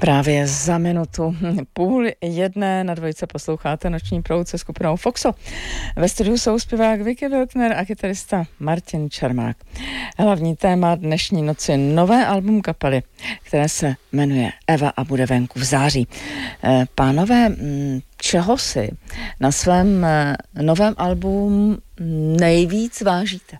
Právě za minutu 12:30 na Dvojce posloucháte Noční proud se skupinou Foxo. Ve studiu jsou zpěvák Vicky Wilkner a kytarista Martin Čermák. Hlavní téma dnešní noci nové album kapely, které se jmenuje Eva a bude venku v září. Pánové, čeho si na svém novém albu nejvíc vážíte?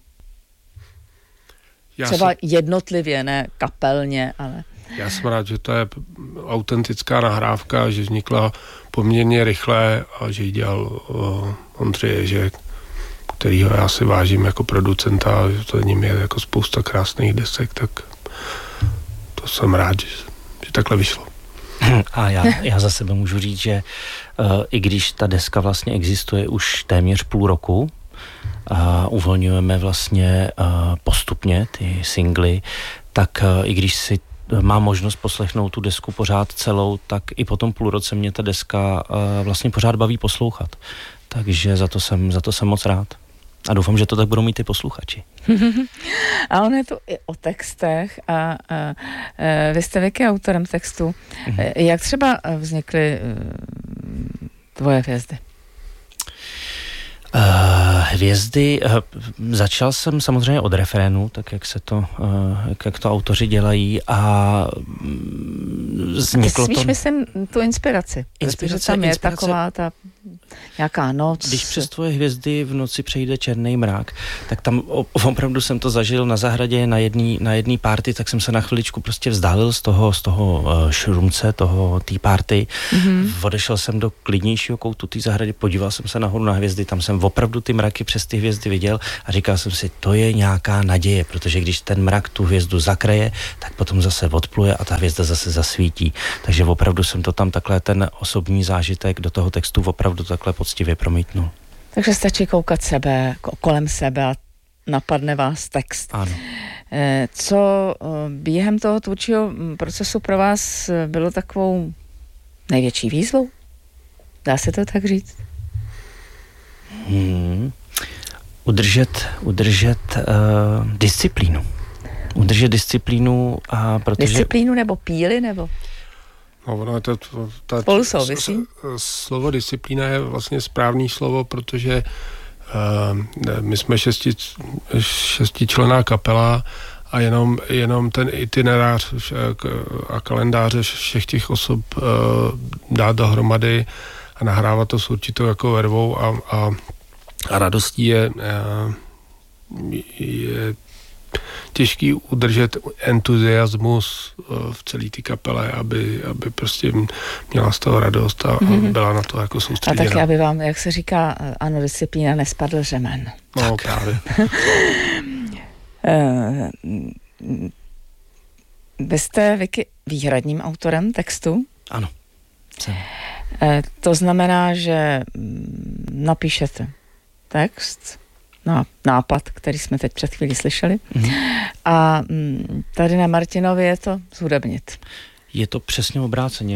Třeba jednotlivě, ne kapelně, ale... Já jsem rád, že to je autentická nahrávka, že vznikla poměrně rychle a že ji dělal Ondřej Ježek, kterýho já si vážím jako producenta, že to ním je jako spousta krásných desek, tak to jsem rád, že takhle vyšlo. A já za sebe můžu říct, že i když ta deska vlastně existuje už téměř půl roku, a uvolňujeme vlastně postupně ty singly, tak i když si mám možnost poslechnout tu desku pořád celou, tak i po tom půl roce mě ta deska vlastně pořád baví poslouchat. Takže za to jsem moc rád. A doufám, že to tak budou mít i posluchači. A ono je to i o textech a vy jste Vicky autorem textu. Jak třeba vznikly tvoje hvězdy? Hvězdy, začal jsem samozřejmě od refrénu, tak jak to autoři dělají a vzniklo to... Spíš myslím tu inspiraci. Protože tam je taková ta nějaká noc. Když přes tvoje hvězdy v noci přejde černý mrak, tak tam opravdu jsem to zažil na zahradě na jedné party, tak jsem se na chviličku prostě vzdálil z toho šrumce, té party. Odešel jsem do klidnějšího koutu té zahrady, podíval jsem se nahoru na hvězdy, tam jsem opravdu ty mraky přes ty hvězdy viděl a říkal jsem si, to je nějaká naděje, protože když ten mrak tu hvězdu zakryje, tak potom zase odpluje a ta hvězda zase zasvítí. Takže opravdu jsem to tam takhle, ten osobní zážitek do toho textu opravdu takhle poctivě promítnul. Takže stačí koukat kolem sebe a napadne vás text. Ano. Co během toho tvůrčího procesu pro vás bylo takovou největší výzvou? Dá se to tak říct? Udržet disciplínu. Udržet disciplínu a protože... Disciplínu nebo píly, nebo... No, ono je to spolu souvisí? Slovo disciplína je vlastně správný slovo, protože my jsme šestičlenná kapela a jenom ten itinerář a kalendáře všech těch osob dát dohromady a nahrávat to s určitou jako vervou a radostí je těžký udržet entuziasmus v celé té kapele, aby prostě měla z toho radost a byla na to jako soustředěna. A taky, aby vám, jak se říká, ano, disciplína nespadl řemen. No, právě. Vy jste, Vicky, výhradním autorem textu? Ano. To znamená, že napíšete text, nápad, který jsme teď před chvílí slyšeli. A tady na Martinovi je to zhudebnit. Je to přesně obráceně.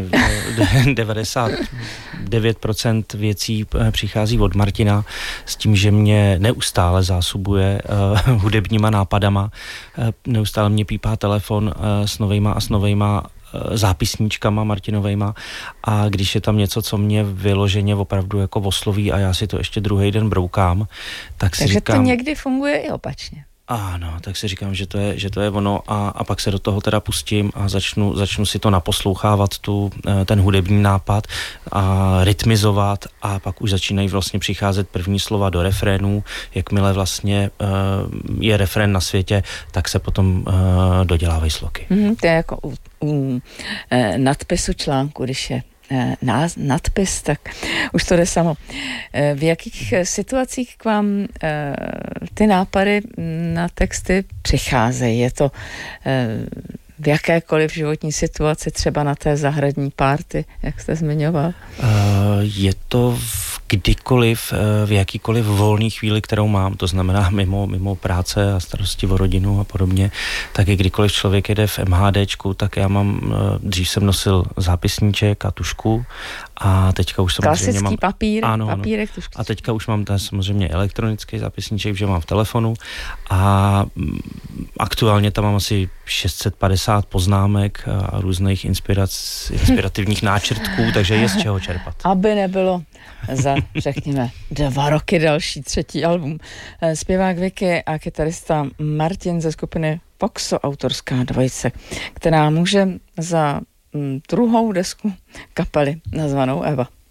99% věcí přichází od Martina s tím, že mě neustále zásobuje hudebníma nápadama. Neustále mě pípá telefon s novejma zápisníčkama Martinovejma a když je tam něco, co mě vyloženě opravdu jako osloví a já si to ještě druhý den broukám, tak si říkám... Takže to někdy funguje i opačně. Ano, tak si říkám, že to je ono a pak se do toho teda pustím a začnu si to naposlouchávat, ten hudební nápad a rytmizovat a pak už začínají vlastně přicházet první slova do refrénů. Jakmile vlastně je refrén na světě, tak se potom dodělávají sloky. To je jako u nadpisu článku, když je nadpis, tak už to jde samo. V jakých situacích k vám ty nápady na texty přicházejí? Je to v jakékoliv životní situaci, třeba na té zahradní party, jak jste zmiňoval? Je to kdykoliv, v jakýkoliv volný chvíli, kterou mám, to znamená mimo práce a starosti o rodinu a podobně, tak i kdykoliv člověk jede v MHDčku, tak já mám, dřív jsem nosil zápisníček a tušku A teďka už samozřejmě klasický papír, ano, papírek. A teďka už mám samozřejmě elektronický zápisníček, že mám v telefonu a aktuálně tam mám asi 650 poznámek a různých inspirativních náčrtků, takže je z čeho čerpat. Aby nebylo za, řekněme, 2 roky další 3. album. Zpěvák Vicky a kytarista Martin ze skupiny Foxo, autorská dvojice, která může za druhou desku kapely nazvanou Eva.